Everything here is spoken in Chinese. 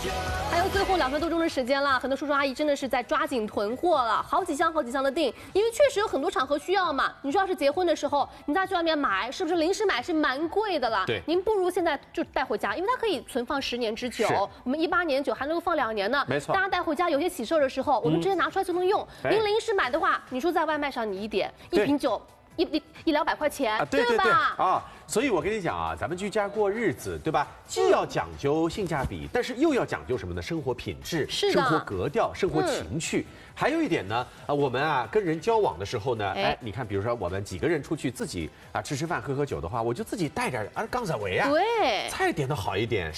还有最后2分多钟的时间了，很多叔叔阿姨真的是在抓紧囤货了，好几箱的订，因为确实有很多场合需要嘛。你说要是结婚的时候，你再去外面买，是不是临时买是蛮贵的了？ 对， 您不如现在就带回家，因为它可以存放10年之久。我们18年酒还能够放2年呢。 没错， 大家带回家有些喜事的时候，我们直接拿出来就能用。您临时买的话，你说在外卖上你一瓶酒。100-200块钱，对吧？ 啊，所以我跟你讲啊，咱们居家过日子，对吧？既要讲究性价比，但是又要讲究什么呢？生活品质、生活格调、生活情趣。还有一点呢，我们啊跟人交往的时候呢，哎，你看，比如说我们几个人出去自己啊吃饭、喝酒的话，我就自己带点刚子维啊， 对， 菜点的好一点。